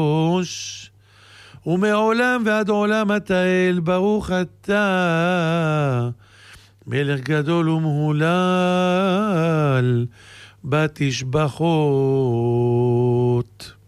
ומעולם ועד עולם אתה אל, ברוך אתה, מלך גדול ומהולל בתשבחות.